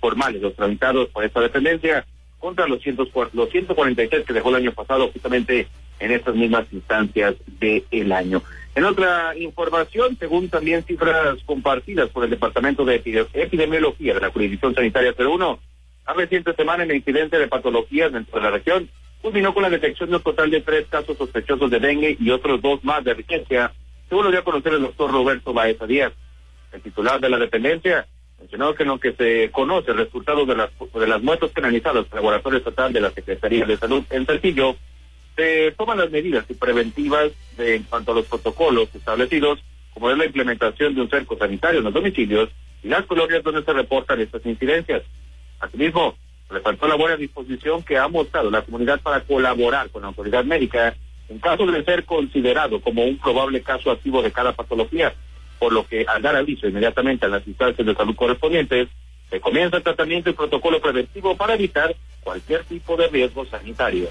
formales, los tramitados por esta dependencia, contra los 146 que dejó el año pasado, justamente en estas mismas instancias del año. En otra información, según también cifras compartidas por el Departamento de Epidemiología de la Jurisdicción Sanitaria 01, la reciente semana en el incidente de patologías dentro de la región culminó con la detección de un total de 3 casos sospechosos de dengue y otros 2 más de riqueza, según lo dio a conocer el doctor Roberto Baeza Díaz. El titular de la dependencia mencionó que en lo que se conoce el resultado de las muestras penalizadas por el Laboratorio Estatal de la Secretaría de Salud en Saltillo, se toman las medidas preventivas en cuanto a los protocolos establecidos, como es la implementación de un cerco sanitario en los domicilios y las colonias donde se reportan estas incidencias. Asimismo, resaltó la buena disposición que ha mostrado la comunidad para colaborar con la autoridad médica en caso de ser considerado como un probable caso activo de cada patología, por lo que al dar aviso inmediatamente a las instancias de salud correspondientes, se comienza el tratamiento y protocolo preventivo para evitar cualquier tipo de riesgo sanitario.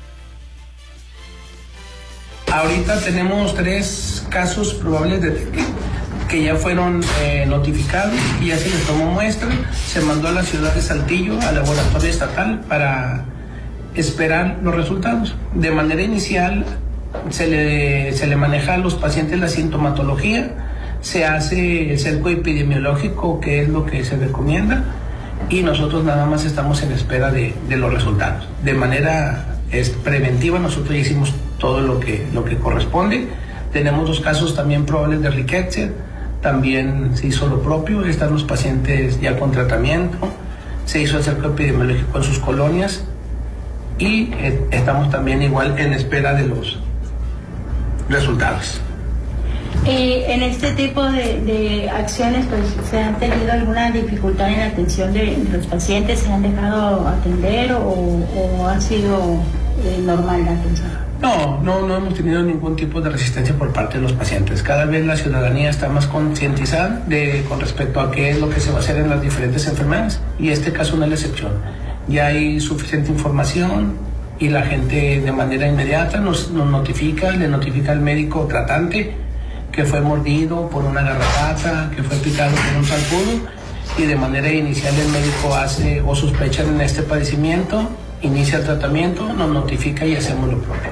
Ahorita tenemos 3 casos probables de dengue que ya fueron notificados y ya se les tomó muestra, se mandó a la ciudad de Saltillo, al laboratorio estatal, para esperar los resultados. De manera inicial se le maneja a los pacientes la sintomatología, se hace el cerco epidemiológico, que es lo que se recomienda, y nosotros nada más estamos en espera de los resultados. De manera preventiva nosotros ya hicimos todo lo que corresponde. Tenemos 2 casos también probables de riqueza, también se hizo lo propio, están los pacientes ya con tratamiento, se hizo el cerco epidemiológico en sus colonias y estamos también igual en espera de los resultados. En este tipo de acciones, pues, ¿se han tenido alguna dificultad en la atención de los pacientes? ¿Se han dejado atender o ha sido normal la atención? No hemos tenido ningún tipo de resistencia por parte de los pacientes. Cada vez la ciudadanía está más concientizada con respecto a qué es lo que se va a hacer en las diferentes enfermedades, y este caso no es la excepción. Ya hay suficiente información y la gente de manera inmediata nos notifica, le notifica al médico tratante que fue mordido por una garrapata, que fue picado por un zancudo, y de manera inicial el médico hace o sospecha en este padecimiento, inicia el tratamiento, nos notifica y hacemos lo propio.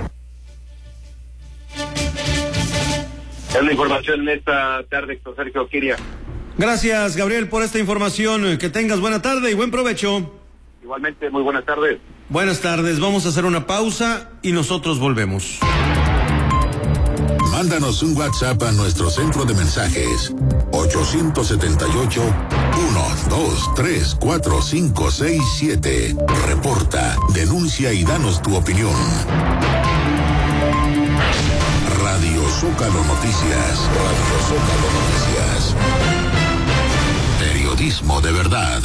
Es la información en esta tarde, Héctor Sergio Quiria. Gracias, Gabriel, por esta información. Que tengas buena tarde y buen provecho. Igualmente, muy buenas tardes. Buenas tardes, vamos a hacer una pausa y nosotros volvemos. Mándanos un WhatsApp a nuestro centro de mensajes 878-123-4567. Reporta, denuncia y danos tu opinión. Radio Zócalo Noticias. Radio Zócalo Noticias. Periodismo de verdad.